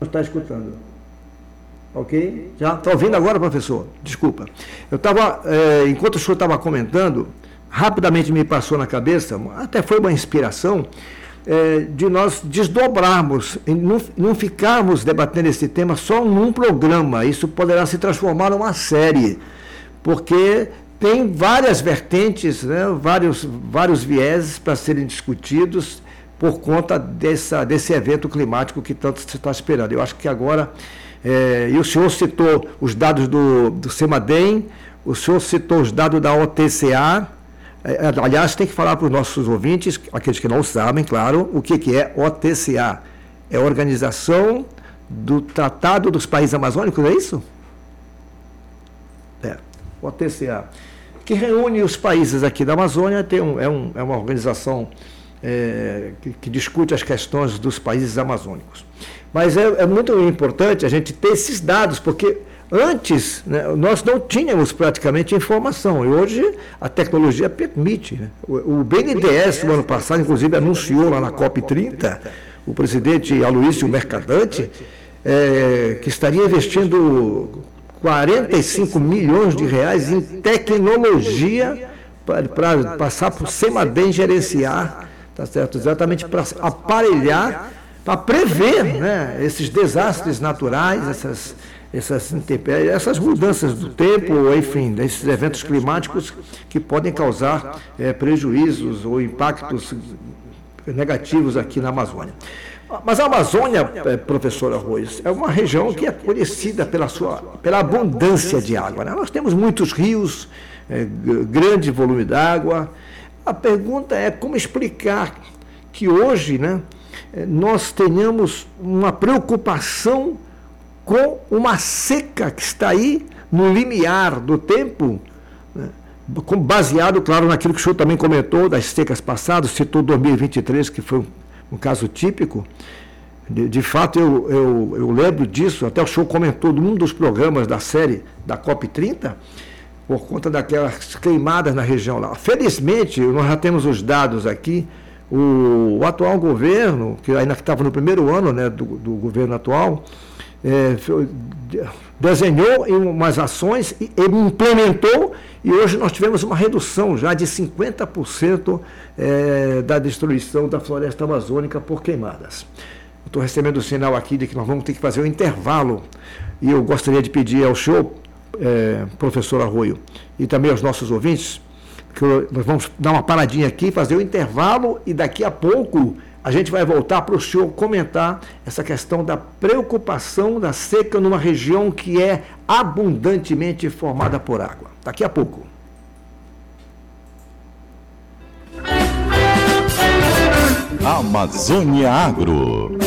está escutando. Ok? Já está ouvindo agora, professor? Desculpa. Eu estava, enquanto o senhor estava comentando, rapidamente me passou na cabeça, até foi uma inspiração, de nós desdobrarmos, não ficarmos debatendo esse tema só num programa. Isso poderá se transformar numa série, porque tem várias vertentes, né, vários vieses para serem discutidos por conta desse evento climático que tanto se está esperando. Eu acho que agora, e o senhor citou os dados do CEMADEM, o senhor citou os dados da OTCA. Aliás, tem que falar para os nossos ouvintes, aqueles que não sabem, claro, o que é OTCA. É a Organização do Tratado dos Países Amazônicos, é isso? OTCA, que reúne os países aqui da Amazônia, é uma organização que discute as questões dos países amazônicos. Mas é muito importante a gente ter esses dados, porque antes, né, nós não tínhamos praticamente informação, e hoje a tecnologia permite. Né? O BNDES, no ano passado, inclusive, anunciou lá na COP30, o presidente Aloysio Mercadante, que estaria investindo 45 milhões de reais em tecnologia para passar por CEMADEM gerenciar, tá certo? Exatamente para aparelhar, para prever, né, esses desastres naturais, essas mudanças do tempo, enfim, esses eventos climáticos que podem causar prejuízos ou impactos negativos aqui na Amazônia. Mas a Amazônia, professor Arroios, é uma região que é conhecida pela abundância de água. Né? Nós temos muitos rios, grande volume d'água. A pergunta é como explicar que hoje, né, nós tenhamos uma preocupação com uma seca que está aí no limiar do tempo, né, baseado, claro, naquilo que o senhor também comentou das secas passadas, citou 2023, que foi um caso típico. De fato, eu lembro disso, até o senhor comentou num dos programas da série da COP30, por conta daquelas queimadas na região lá. Felizmente, nós já temos os dados aqui, o atual governo, que ainda estava no primeiro ano, né, do governo atual, desenhou umas ações e implementou, e hoje nós tivemos uma redução já de 50% da destruição da floresta amazônica por queimadas. Estou recebendo o sinal aqui de que nós vamos ter que fazer um intervalo, e eu gostaria de pedir ao senhor, professor Arroio, e também aos nossos ouvintes, que nós vamos dar uma paradinha aqui, fazer o intervalo, e daqui a pouco a gente vai voltar para o senhor comentar essa questão da preocupação da seca numa região que é abundantemente formada por água. Daqui a pouco. Amazônia Agro.